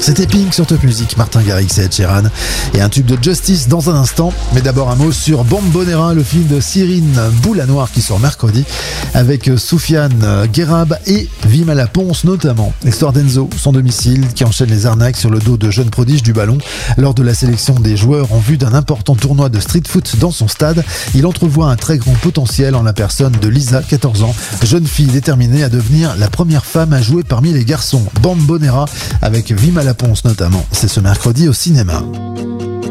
C'était Pink sur Top Music, Martin Garrix et Ed Sheeran. Et un tube de Justice dans un instant. Mais d'abord un mot sur Bombonera, le film de Cyrine Boulanoir qui sort mercredi avec Soufiane Guérab et Vimala Ponce notamment. L'histoire d'Enzo, son domicile, qui enchaîne les arnaques sur le dos de jeunes prodiges du ballon. Lors de la sélection des joueurs en vue d'un important tournoi de street foot dans son stade, il entrevoit un très grand potentiel en la personne de Lisa, 14 ans, jeune fille déterminée à devenir la première femme à jouer parmi les garçons. Bombonera avec Vimala Ponce notamment. C'est ce mercredi au cinéma.